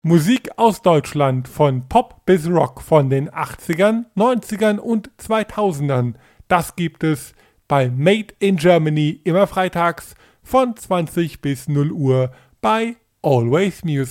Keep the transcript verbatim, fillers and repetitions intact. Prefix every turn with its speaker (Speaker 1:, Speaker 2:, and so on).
Speaker 1: Musik aus Deutschland von Pop bis Rock von den achtzigern, neunzigern und zweitausendern. Das gibt es bei Made in Germany immer freitags von zwanzig bis null Uhr bei Always Music.